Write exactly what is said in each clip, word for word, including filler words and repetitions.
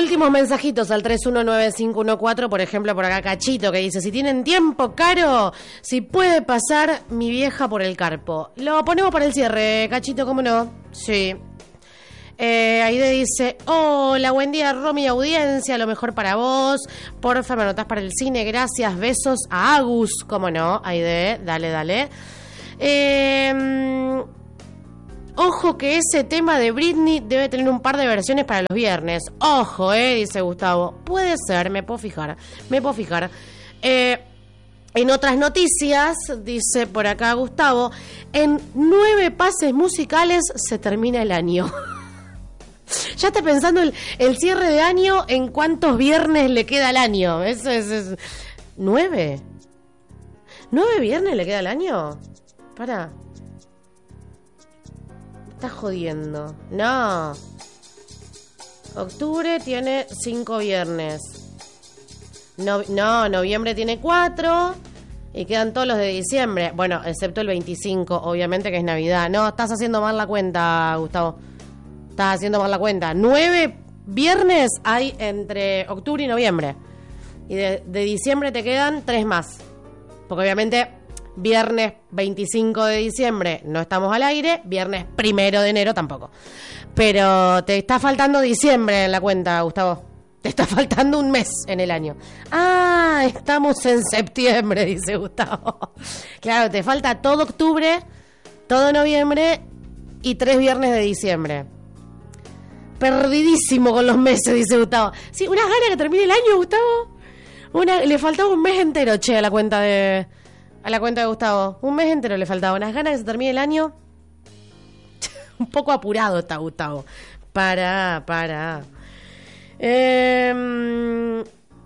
últimos mensajitos al tres uno nueve cinco uno cuatro, por ejemplo, por acá Cachito, que dice, si tienen tiempo, Caro, si puede pasar mi vieja por el carpo. Lo ponemos para el cierre, Cachito, ¿cómo no? Sí. Eh, Aide dice, hola, buen día, Romy, audiencia, lo mejor para vos. Porfa, me anotás para el cine, gracias, besos a Agus. ¿Cómo no, Aide? Dale, dale. Eh... Ojo que ese tema de Britney debe tener un par de versiones para los viernes. Ojo, eh, dice Gustavo. Puede ser, me puedo fijar. Me puedo fijar. Eh, en otras noticias, dice por acá Gustavo, en nueve pases musicales se termina el año. Ya está pensando el, el cierre de año en cuántos viernes le queda al año. Eso es, es... ¿Nueve? ¿Nueve viernes le queda al año? Para... Estás jodiendo. No. Octubre tiene cinco viernes. No, no, noviembre tiene cuatro. Y quedan todos los de diciembre. Bueno, excepto el veinticinco, obviamente, que es Navidad. No, estás haciendo mal la cuenta, Gustavo. Estás haciendo mal la cuenta. Nueve viernes hay entre octubre y noviembre. Y de, de diciembre te quedan tres más. Porque obviamente... Viernes veinticinco de diciembre no estamos al aire, viernes primero de enero tampoco. Pero te está faltando diciembre en la cuenta, Gustavo. Te está faltando un mes en el año. Ah, estamos en septiembre, dice Gustavo. Claro, te falta todo octubre, todo noviembre y tres viernes de diciembre. Perdidísimo con los meses, dice Gustavo. Sí, unas ganas que termine el año, Gustavo. Una, le faltaba un mes entero, che, a la cuenta de... A la cuenta de Gustavo. Un mes entero le faltaba. Unas ganas que se termine el año. Un poco apurado está Gustavo. Para, para. Eh...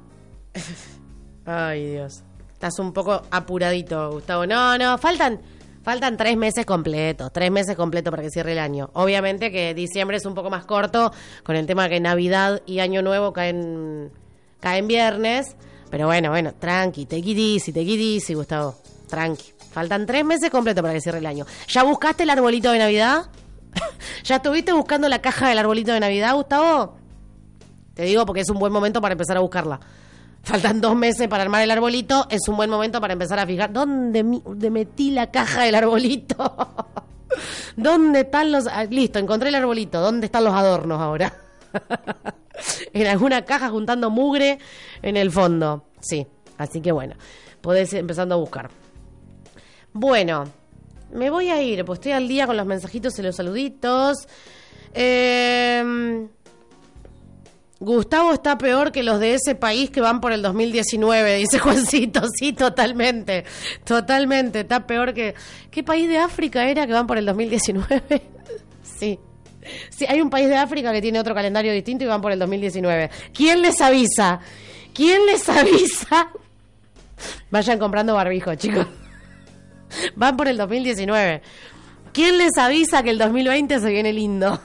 Ay, Dios. Estás un poco apuradito, Gustavo. No, no, faltan... Faltan tres meses completos. Tres meses completos para que cierre el año. Obviamente que diciembre es un poco más corto. Con el tema que Navidad y Año Nuevo caen... Caen viernes. Pero bueno, bueno, tranqui, te easy, te easy, Gustavo, tranqui. Faltan tres meses completos para que cierre el año. ¿Ya buscaste el arbolito de Navidad? ¿Ya estuviste buscando la caja del arbolito de Navidad, Gustavo? Te digo porque es un buen momento para empezar a buscarla. Faltan dos meses para armar el arbolito, es un buen momento para empezar a fijar dónde, mi, dónde metí la caja del arbolito. ¿Dónde están los...? Ah, listo, encontré el arbolito. ¿Dónde están los adornos ahora? En alguna caja juntando mugre en el fondo. Sí, así que bueno, podés ir empezando a buscar. Bueno, me voy a ir, pues estoy al día con los mensajitos y los saluditos. Eh, Gustavo está peor que los de ese país que van por el dos mil diecinueve, dice Juancito. Sí, totalmente, totalmente, está peor que... ¿Qué país de África era que van por el dos mil diecinueve? Sí. Sí, hay un país de África que tiene otro calendario distinto y van por el dos mil diecinueve. ¿Quién les avisa? ¿Quién les avisa? Vayan comprando barbijo, chicos. Van por el dos mil diecinueve. ¿Quién les avisa que el dos mil veinte se viene lindo?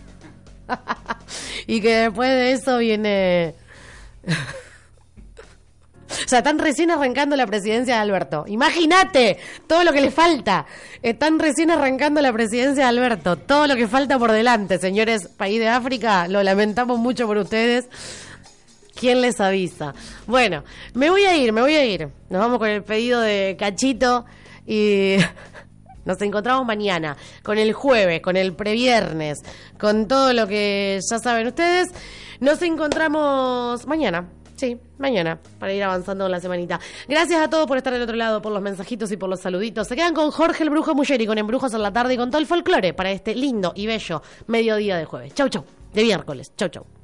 Y que después de eso viene... O sea, están recién arrancando la presidencia de Alberto. Imagínate todo lo que le falta. Están recién arrancando la presidencia de Alberto. Todo lo que falta por delante, señores, país de África. Lo lamentamos mucho por ustedes. ¿Quién les avisa? Bueno, me voy a ir, me voy a ir. Nos vamos con el pedido de Cachito y... Nos encontramos mañana, con el jueves, con el previernes, con todo lo que ya saben ustedes. Nos encontramos mañana. Sí, mañana, para ir avanzando en la semanita. Gracias a todos por estar del otro lado, por los mensajitos y por los saluditos. Se quedan con Jorge el Brujo Muggeri, con Embrujos en la tarde y con todo el folclore para este lindo y bello mediodía de jueves. Chau, chau. De miércoles. Chau, chau.